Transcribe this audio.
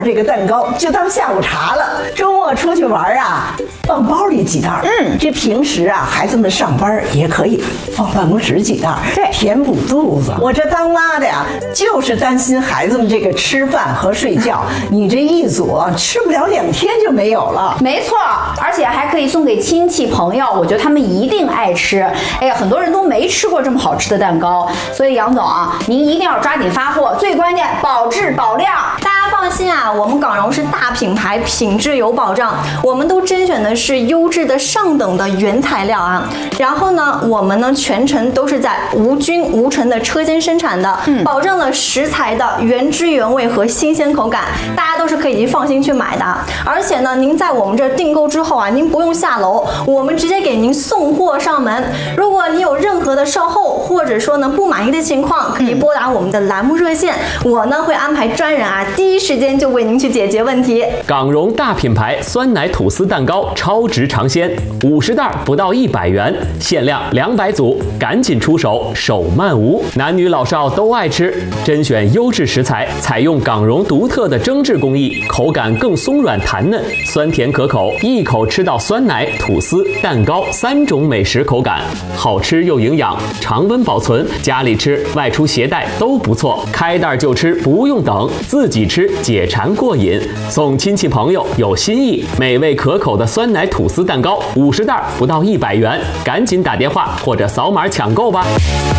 这个蛋糕就当下午茶了。周末出去玩啊，放包里几袋。这平时啊，孩子们上班也可以放办公室几袋， 对， 填补肚子。我这当妈的呀，就是担心孩子们这个吃饭和睡觉，你这一组吃不了2天就没有了。 没错，而且还可以送给亲戚朋友，我觉得他们一定爱吃。哎呀，很多人都没吃过这么好吃的蛋糕，所以杨总啊，您一定要抓紧发货，最关键保质保量。 大家放心啊，我们港荣是大品牌，品质有保障，我们都甄选的是优质的上等的原材料啊。然后呢，我们呢全程都是在无菌无尘的车间生产的，保证了食材的原汁原味和新鲜口感，大家都是可以放心去买的。而且呢，您在我们这订购之后啊，您不用下楼，我们直接给您送货上门。如果你有任何的售后或者说呢不满意的情况，可以拨打我们的栏目热线，我呢会安排专人啊，第一时间就为您去解决问题。 港荣大品牌酸奶吐司蛋糕超值尝鲜，50袋不到100元，限量200组，赶紧出手，手慢无。男女老少都爱吃，甄选优质食材，采用港荣独特的蒸制工艺，口感更松软弹嫩，酸甜可口，一口吃到酸奶、吐司、蛋糕3种美食口感，好吃又营养，常温保存，家里吃、外出携带都不错。开袋就吃，不用等，自己吃解馋过瘾。送亲戚朋友有新意，美味可口的酸奶吐司蛋糕50袋不到100元，赶紧打电话或者扫码抢购吧。